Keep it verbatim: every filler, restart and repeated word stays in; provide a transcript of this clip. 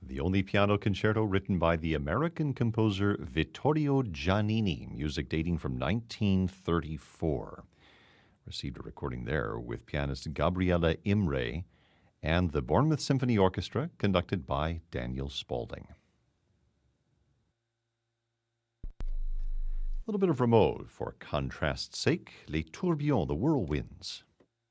the only piano concerto written by the American composer Vittorio Giannini, music dating from nineteen thirty-four. Received a recording there with pianist Gabriela Imre and the Bournemouth Symphony Orchestra, conducted by Daniel Spaulding. A little bit of Rameau for contrast's sake, Les Tourbillons, the Whirlwinds.